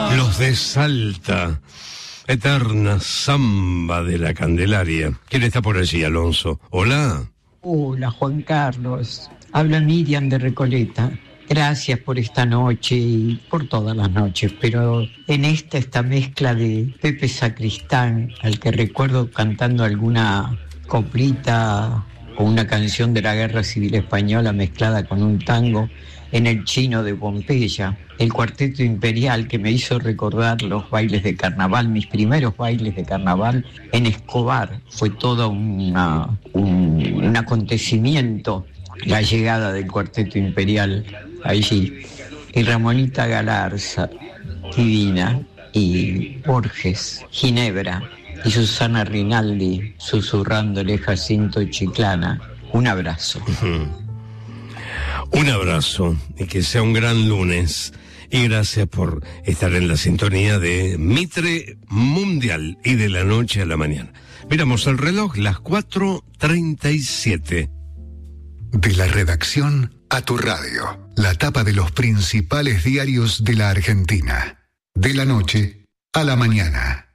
Los de Salta. Eterna samba de la Candelaria. ¿Quién está por allí, Alonso? Hola. Hola, Juan Carlos. Habla Miriam de Recoleta. Gracias por esta noche y por todas las noches, pero en esta mezcla de Pepe Sacristán, al que recuerdo cantando alguna coplita o una canción de la Guerra Civil Española mezclada con un tango, en el Chino de Pompeya, el Cuarteto Imperial, que me hizo recordar los bailes de carnaval, mis primeros bailes de carnaval en Escobar. Fue todo un acontecimiento la llegada del Cuarteto Imperial allí. Y Ramonita Galarza, divina, y Borges, Ginebra, y Susana Rinaldi susurrándole Jacinto Chiclana. Un abrazo. Un abrazo y que sea un gran lunes. Y gracias por estar en la sintonía de Mitre Mundial y de la noche a la mañana. Miramos el reloj, las 4:37. De la redacción a tu radio. La tapa de los principales diarios de la Argentina. De la noche a la mañana.